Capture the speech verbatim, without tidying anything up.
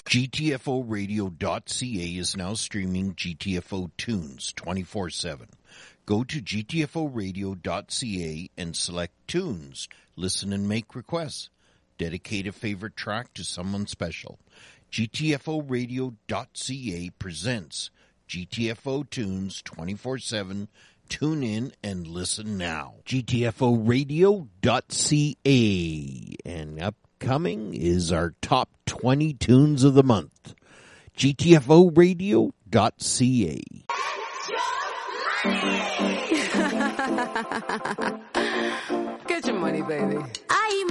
G T F O radio dot C A is now streaming G T F O tunes twenty-four seven. Go to G T F O radio dot C A and select tunes. Listen and make requests. Dedicate a favorite track to someone special. G T F O radio dot C A presents G T F O tunes twenty-four seven. Tune in and listen now. G T F O radio dot C A. And upcoming is our top twenty tunes of the month. G T F O radio dot C A. Get your money, baby. I